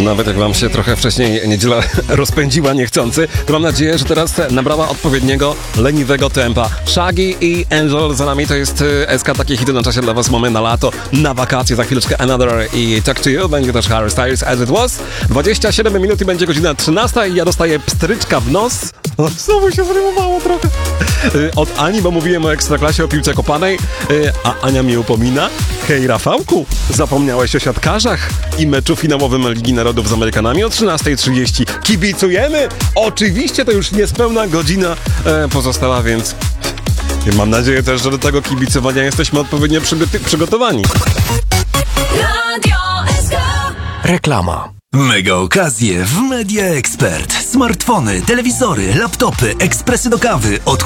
Nawet jak wam się trochę wcześniej niedziela rozpędziła niechcący, to mam nadzieję, że teraz nabrała odpowiedniego, leniwego tempa. Shaggy i Angel za nami, to jest SK, takie hity na czasie dla was, moment na lato, na wakacje, za chwileczkę Another i Talk to You, będzie też Harry Styles, As It Was. 27 minut i będzie godzina 13 i ja dostaję pstryczka w nos. Znowu się zrymowało trochę. Od Ani, bo mówiłem o Ekstraklasie, o piłce kopanej, a Ania mnie upomina. Hej Rafałku, zapomniałeś o siatkarzach i meczu finałowym Ligi Narodów z Amerykanami o 13:30. Kibicujemy! Oczywiście to już niespełna godzina pozostała, więc mam nadzieję też, że do tego kibicowania jesteśmy odpowiednio przygotowani. Reklama. Mega okazje w Media Expert. Smartfony, telewizory, laptopy, ekspresy do kawy od